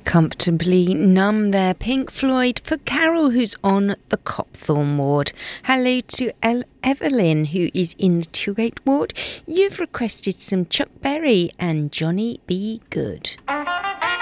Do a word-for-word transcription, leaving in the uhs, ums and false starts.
Comfortably Numb there, Pink Floyd, for Carol, who's on the Copthorne ward. Hello to El- Evelyn, who is in the two eight ward. You've requested some Chuck Berry and Johnny B. Good.